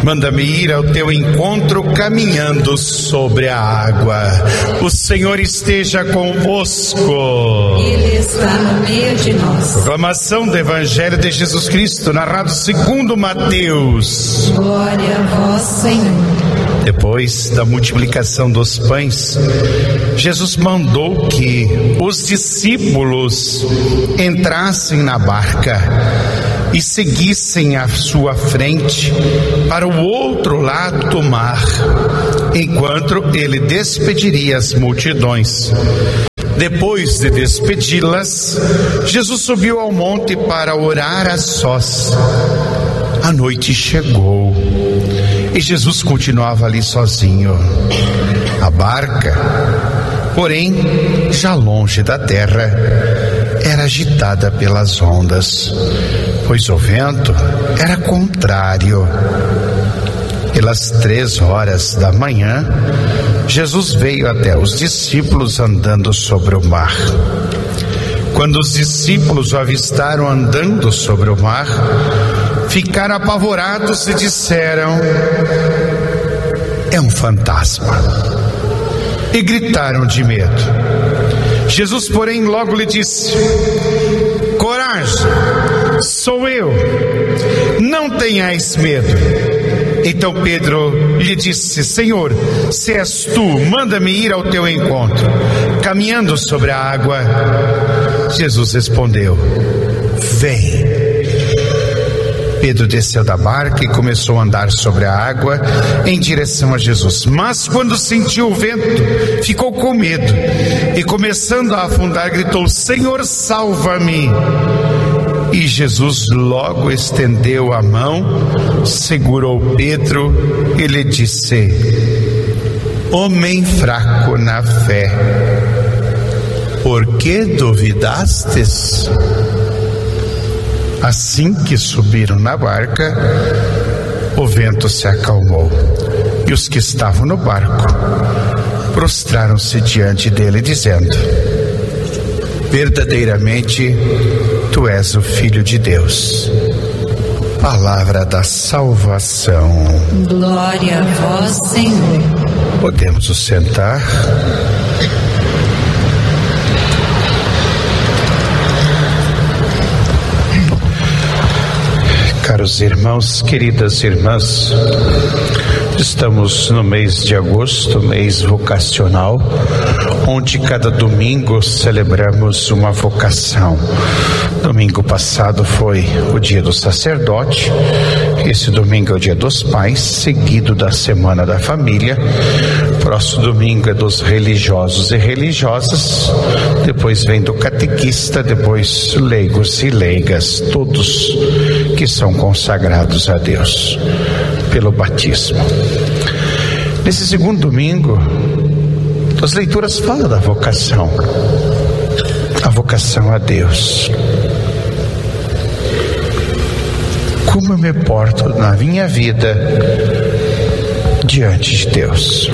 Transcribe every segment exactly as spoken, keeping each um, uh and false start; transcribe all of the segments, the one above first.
Manda-me ir ao teu encontro caminhando sobre a água. O Senhor esteja convosco. Ele está no meio de nós. Proclamação do Evangelho de Jesus Cristo, narrado segundo Mateus. Glória a vós, Senhor. Depois da multiplicação dos pães, Jesus mandou que os discípulos entrassem na barca e seguissem à sua frente para o outro lado do mar, enquanto ele despediria as multidões. Depois de despedi-las, Jesus subiu ao monte para orar a sós. A noite chegou e Jesus continuava ali sozinho. A barca, porém, já longe da terra, era agitada pelas ondas, pois o vento era contrário. Pelas três horas da manhã, Jesus veio até os discípulos andando sobre o mar. Quando os discípulos o avistaram andando sobre o mar, ficaram apavorados e disseram: é um fantasma, e gritaram de medo. Jesus, porém, logo lhe disse: coragem, sou eu, não tenhais medo. Então Pedro lhe disse: Senhor, se és tu, manda-me ir ao teu encontro, caminhando sobre a água. Jesus respondeu: vem. Pedro desceu da barca e começou a andar sobre a água em direção a Jesus. Mas quando sentiu o vento, ficou com medo e, começando a afundar, gritou: Senhor, salva-me! E Jesus logo estendeu a mão, segurou Pedro e lhe disse: homem fraco na fé, por que duvidastes? Assim que subiram na barca, o vento se acalmou, e os que estavam no barco prostraram-se diante dele, dizendo: verdadeiramente tu és o Filho de Deus. Palavra da salvação. Glória a vós, Senhor. Podemos nos sentar. Caros irmãos, queridas irmãs, estamos no mês de agosto, mês vocacional, onde cada domingo celebramos uma vocação. Domingo passado foi o dia do sacerdote, esse domingo é o dia dos pais, seguido da Semana da Família. Próximo domingo é dos religiosos e religiosas, depois vem do catequista, depois leigos e leigas, todos que são consagrados a Deus pelo batismo. Nesse segundo domingo, as leituras falam da vocação, a vocação a Deus. Como eu me porto na minha vida diante de Deus?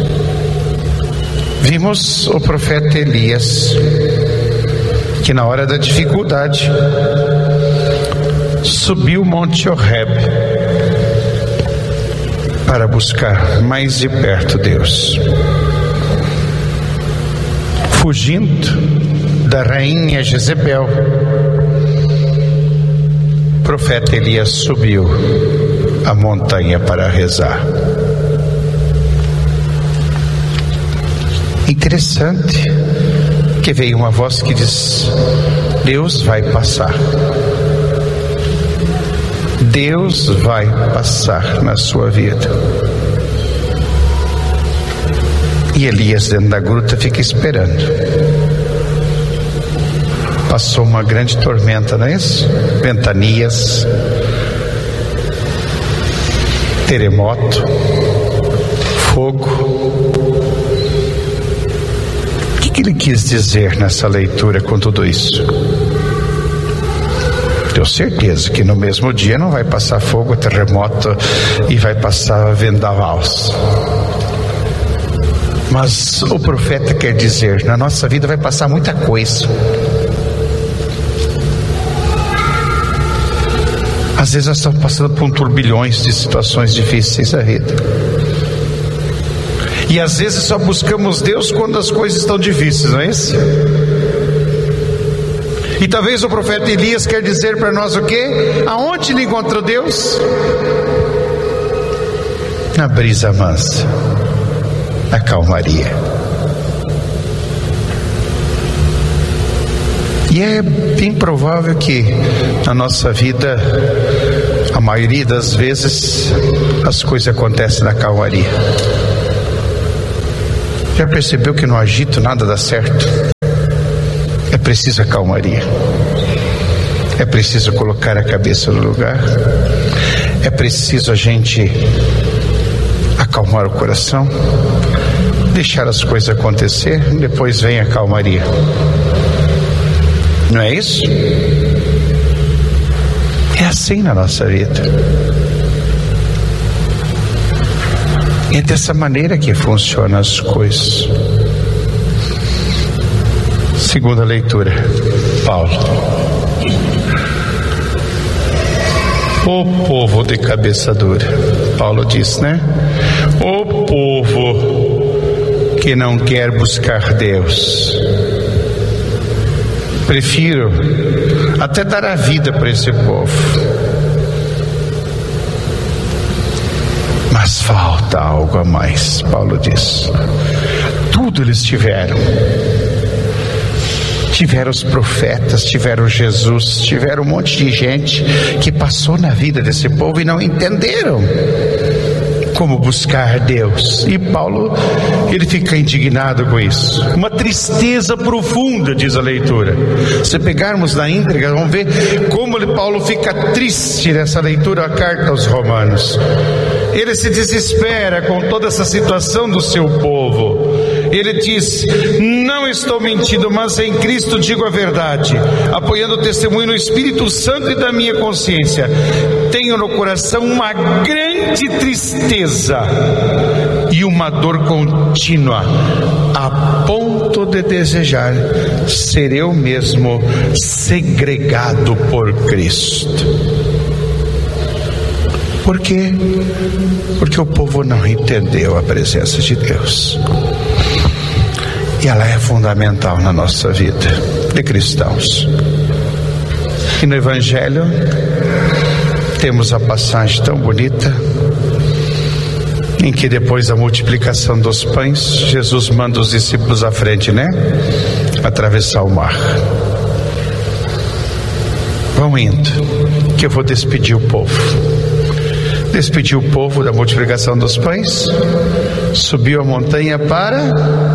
Vimos o profeta Elias, que na hora da dificuldade subiu o Monte Horeb para buscar mais de perto Deus. Fugindo da rainha Jezebel, o profeta Elias subiu a montanha para rezar. Interessante que veio uma voz que diz: Deus vai passar. Deus vai passar na sua vida. E Elias, dentro da gruta, fica esperando. Passou uma grande tormenta, não é isso? Ventanias, terremoto, fogo. O que, que ele quis dizer nessa leitura com tudo isso? Tenho certeza que no mesmo dia não vai passar fogo, terremoto e vai passar vendavais. Mas o profeta quer dizer: na nossa vida vai passar muita coisa. Às vezes nós estamos passando por um turbilhões de situações difíceis da vida. E às vezes só buscamos Deus quando as coisas estão difíceis, não é isso? E talvez o profeta Elias quer dizer para nós o quê? Aonde ele encontrou Deus? Na brisa mansa, na calmaria. E é bem provável que na nossa vida, a maioria das vezes, as coisas acontecem na calmaria. Já percebeu que no agito nada dá certo? É preciso a calmaria. É preciso colocar a cabeça no lugar. É preciso a gente acalmar o coração, deixar as coisas acontecer, depois vem a calmaria. Não é isso? É assim na nossa vida. É dessa maneira que funcionam as coisas. Segunda leitura, Paulo. O povo de cabeça dura. Paulo diz, né? O povo que não quer buscar Deus. Prefiro até dar a vida para esse povo. Mas falta algo a mais, Paulo diz. Tudo eles tiveram. Tiveram os profetas, tiveram Jesus, tiveram um monte de gente que passou na vida desse povo e não entenderam como buscar Deus. E Paulo, ele fica indignado com isso. Uma tristeza profunda, diz a leitura. Se pegarmos na íntegra, vamos ver como Paulo fica triste nessa leitura, a carta aos Romanos. Ele se desespera com toda essa situação do seu povo. Ele diz: não estou mentindo, mas em Cristo digo a verdade, apoiando o testemunho no Espírito Santo e da minha consciência. Tenho no coração uma grande tristeza e uma dor contínua, a ponto de desejar ser eu mesmo segregado por Cristo. Por quê? Porque o povo não entendeu a presença de Deus. E ela é fundamental na nossa vida de cristãos. E no Evangelho temos a passagem tão bonita em que depois da multiplicação dos pães, Jesus manda os discípulos à frente, né? Atravessar o mar. Vão indo, que eu vou despedir o povo. Despediu o povo da multiplicação dos pães, subiu a montanha para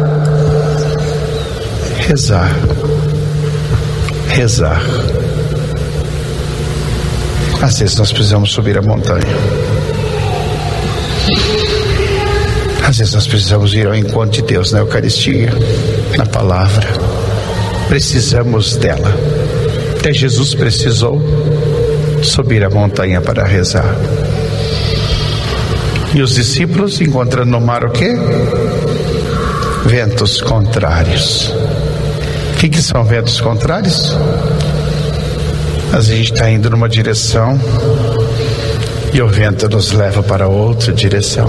rezar, rezar. Às vezes nós precisamos subir a montanha. Às vezes nós precisamos ir ao encontro de Deus na Eucaristia, na palavra. Precisamos dela. Até Jesus precisou subir a montanha para rezar. E os discípulos encontrando no mar o quê? Ventos contrários. O que, que são ventos contrários? Às vezes a gente está indo numa direção e o vento nos leva para outra direção.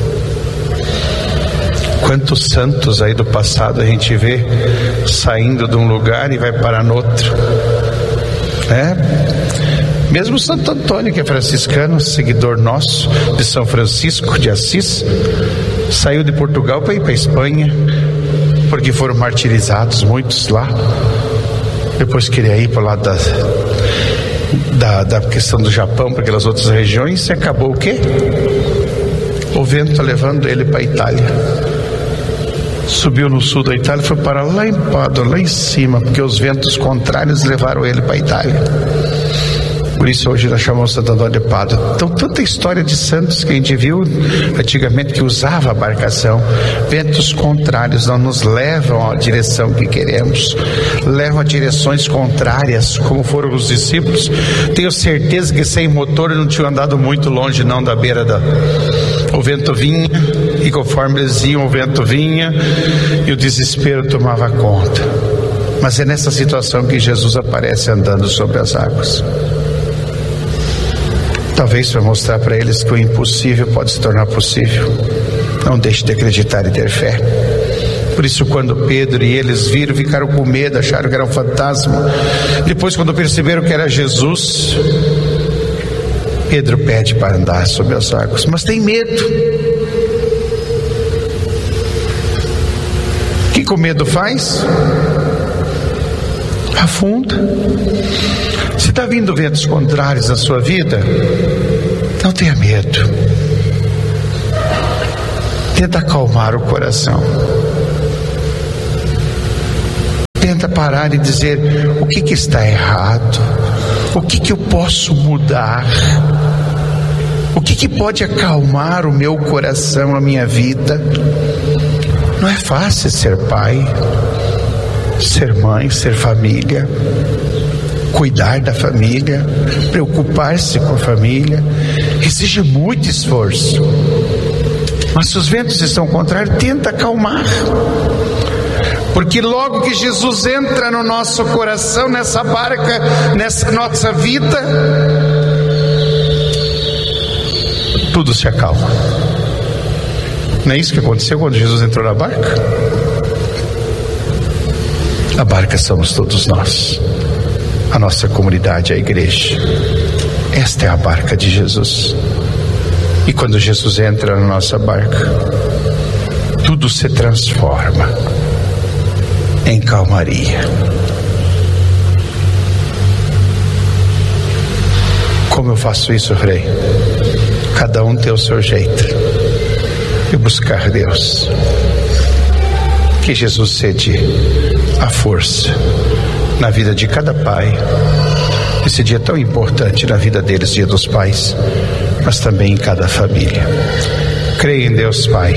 Quantos santos aí do passado a gente vê saindo de um lugar e vai parar no outro, né? Mesmo Santo Antônio, que é franciscano, seguidor nosso de São Francisco de Assis, saiu de Portugal para ir para a Espanha, porque foram martirizados muitos lá. Depois queria ir para o lado da, da, da questão do Japão, para aquelas outras regiões, e acabou o quê? O vento levando ele para a Itália. Subiu no sul da Itália e foi para lá em Pádua, lá em cima, porque os ventos contrários levaram ele para a Itália. Por isso hoje nós chamamos Santo Antônio de Pádua. Então tanta história de santos que a gente viu antigamente que usava a embarcação. Ventos contrários não nos levam à direção que queremos, levam a direções contrárias, como foram os discípulos. Tenho certeza que sem motor não tinham andado muito longe não da beira da... O vento vinha e conforme eles iam o vento vinha e o desespero tomava conta. Mas é nessa situação que Jesus aparece andando sobre as águas. talvez para mostrar para eles que o impossível pode se tornar possível. Não deixe de acreditar e ter fé. Por isso, quando Pedro e eles viram, ficaram com medo, acharam que era um fantasma. Depois, quando perceberam que era Jesus, Pedro pede para andar sobre as águas, mas tem medo. O que o medo faz? Afunda. Se está vindo ventos contrários à sua vida, não tenha medo. Tenta acalmar o coração. Tenta parar e dizer: o que, que está errado? O que, que eu posso mudar? O que, que pode acalmar o meu coração, a minha vida? Não é fácil ser pai, ser mãe, ser família, cuidar da família, preocupar-se com a família. Exige muito esforço. Mas se os ventos estão contrários, tenta acalmar. Porque logo que Jesus entra no nosso coração, nessa barca, nessa nossa vida, tudo se acalma. Não é isso que aconteceu quando Jesus entrou na barca? A barca somos todos nós, a nossa comunidade, a igreja. Esta é a barca de Jesus. E quando Jesus entra na nossa barca, tudo se transforma em calmaria. Como eu faço isso, Frei? Cada um tem o seu jeito de buscar Deus. Que Jesus cede a força na vida de cada pai. Esse dia tão importante na vida deles, Dia dos Pais, mas também em cada família. Creia em Deus Pai,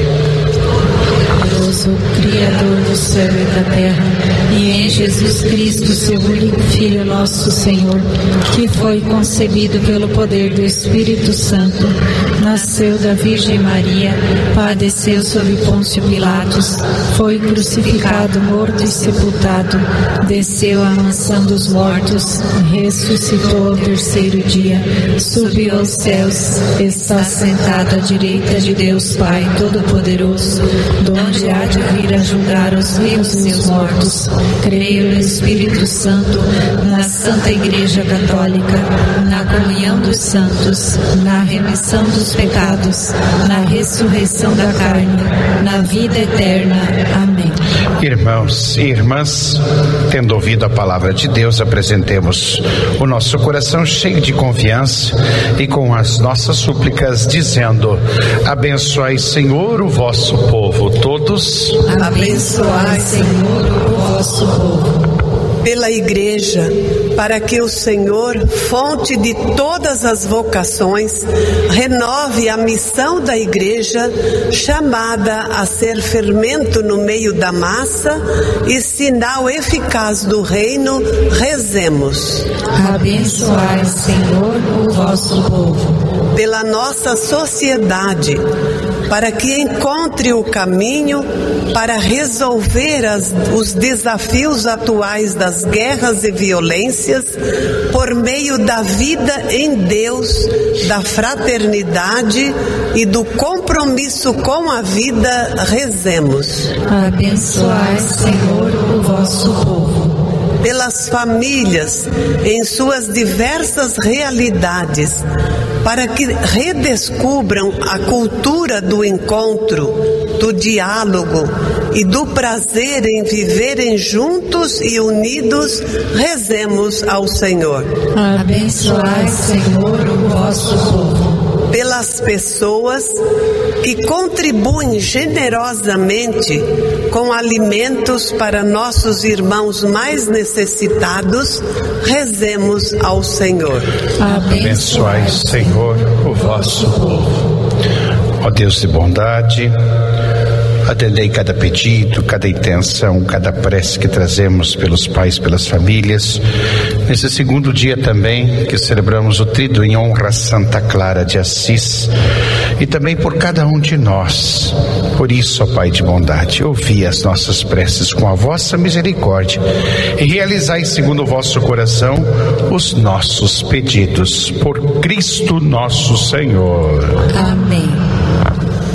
o Criador do céu e da terra, e em Jesus Cristo, seu único Filho, nosso Senhor, que foi concebido pelo poder do Espírito Santo, nasceu da Virgem Maria, padeceu sob Pôncio Pilatos, foi crucificado, morto e sepultado, desceu à mansão dos mortos, ressuscitou ao terceiro dia, subiu aos céus, está sentado à direita de Deus Pai Todo-Poderoso, donde há de vir a julgar os vivos e os mortos. Creio no Espírito Santo, na Santa Igreja Católica, na comunhão dos santos, na remissão dos pecados, na ressurreição da carne, na vida eterna. Amém. Irmãos e irmãs, tendo ouvido a palavra de Deus, apresentemos o nosso coração cheio de confiança e com as nossas súplicas, dizendo: abençoai, Senhor, o vosso povo todos. Abençoai, Senhor, o vosso povo. Pela Igreja, para que o Senhor, fonte de todas as vocações, renove a missão da Igreja, chamada a ser fermento no meio da massa e sinal eficaz do reino, rezemos. Abençoai, Senhor, o vosso povo. Pela nossa sociedade, para que encontre o caminho para resolver as, os desafios atuais das guerras e violências por meio da vida em Deus, da fraternidade e do compromisso com a vida, rezemos. Abençoai, Senhor, o vosso povo. Pelas famílias em suas diversas realidades, para que redescubram a cultura do encontro, do diálogo e do prazer em viverem juntos e unidos, rezemos ao Senhor. Abençoai, Senhor, o vosso povo. Pelas pessoas que contribuem generosamente com alimentos para nossos irmãos mais necessitados, rezemos ao Senhor. Abençoai, Senhor, o vosso povo. Ó Deus de bondade, atendei cada pedido, cada intenção, cada prece que trazemos pelos pais, pelas famílias. Nesse segundo dia também que celebramos o Tríduo em honra a Santa Clara de Assis, e também por cada um de nós. Por isso, ó Pai de bondade, ouvi as nossas preces com a vossa misericórdia e realizai segundo o vosso coração os nossos pedidos. Por Cristo nosso Senhor. Amém.